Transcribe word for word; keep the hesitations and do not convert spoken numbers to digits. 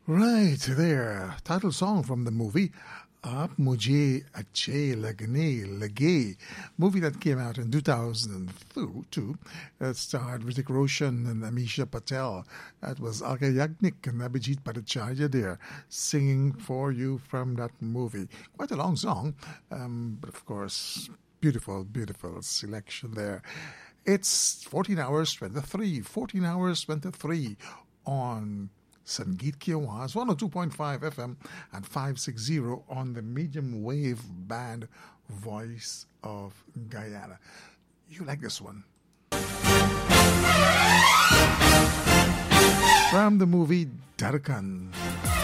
Right there, title song from the movie Aap Mujhe Achhe Lagne Lage, movie that came out in two thousand two. It starred Hrithik Roshan and Amisha Patel. That was Alka Yagnik and Abhijit Bhattacharya there singing for you from that movie. Quite a long song, um, but of course, beautiful, beautiful selection there. It's fourteen hours twenty-three, fourteen hours twenty-three on Sangeet Ki Awaaz, one oh two point five F M and five sixty on the medium wave band Voice of Guyana. You like this one? From the movie Dhadkan.